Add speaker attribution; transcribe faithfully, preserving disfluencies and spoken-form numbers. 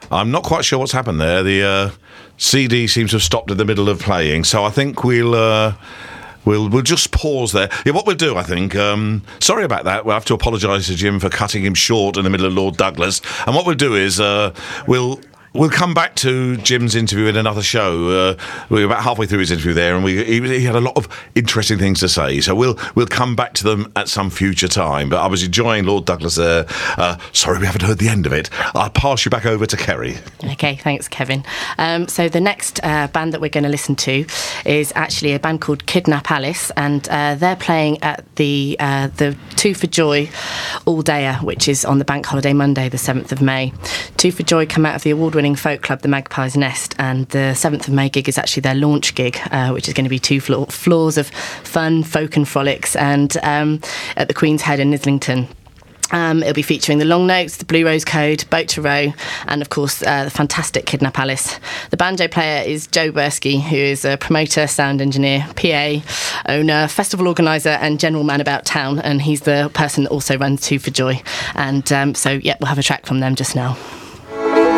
Speaker 1: I'm not quite sure what's happened there. The uh, C D seems to have stopped in the middle of playing, so I think we'll... Uh, We'll we'll just pause there. Yeah, what we'll do, I think, um, sorry about that. We'll have to apologise to Jim for cutting him short in the middle of Lord Douglas. And what we'll do is uh, we'll... We'll come back to Jim's interview in another show. Uh, we were about halfway through his interview there, and we, he, he had a lot of interesting things to say. So we'll we'll come back to them at some future time. But I was enjoying Lord Douglas there. Uh, sorry, we haven't heard the end of it. I'll pass you back over to Kerry.
Speaker 2: Okay, thanks, Kevin. Um, so the next uh, band that we're going to listen to is actually a band called Kidnap Alice, and uh, they're playing at the uh, the Two for Joy All Dayer, which is on the Bank Holiday Monday, the seventh of May. Two for Joy come out of the award-winning folk club, the Magpie's Nest, and the seventh of May gig is actually their launch gig, uh, which is going to be two floor- floors of fun, folk and frolics, and um, at the Queen's Head in Islington. Um, it'll be featuring the Long Notes, the Blue Rose Code, Boat to Row, and of course uh, the fantastic Kidnap Alice. The banjo player is Joe Bursky, who is a promoter, sound engineer, P A, owner, festival organiser and general man about town, and he's the person that also runs Two for Joy. And um, so yeah, we'll have a track from them just now.